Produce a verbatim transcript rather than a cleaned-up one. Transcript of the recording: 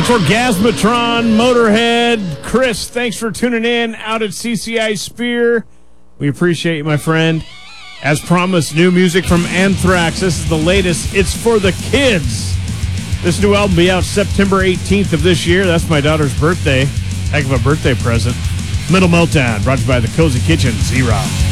That's Orgasmatron, Motorhead. Chris, thanks for tuning in out at C C I Spear. We appreciate you, my friend. As promised, new music from Anthrax. This is the latest. It's for the kids. This new album will be out September eighteenth of this year. That's my daughter's birthday. Heck of a birthday present. Middle Meltdown, brought to you by the Cozy Kitchen, Z-Rock.